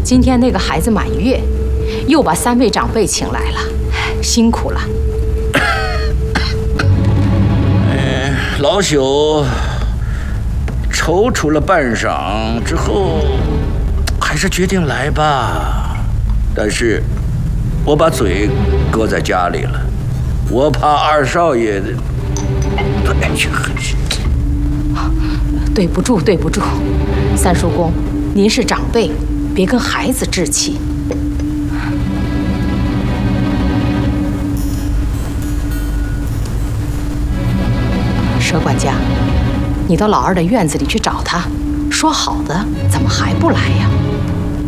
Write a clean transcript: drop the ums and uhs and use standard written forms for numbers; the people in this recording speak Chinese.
今天那个孩子满月，又把3位长辈请来了，辛苦了。 老朽踌躇了半晌之后，还是决定来吧。但是，我把嘴搁在家里了，我怕二少爷的。 对不住，对不住，三叔公，您是长辈，别跟孩子置气。佘管家，你到老二的院子里去找他，说好的，怎么还不来呀？